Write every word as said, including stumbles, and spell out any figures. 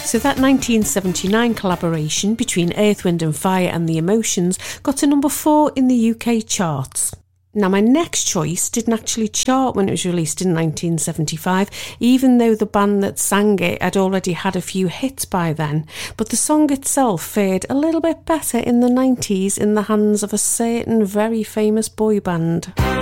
So that nineteen seventy-nine collaboration between Earth, Wind and Fire and The Emotions got to number four in the U K charts. Now, my next choice didn't actually chart when it was released in nineteen seventy-five, even though the band that sang it had already had a few hits by then. But the song itself fared a little bit better in the nineties in the hands of a certain very famous boy band.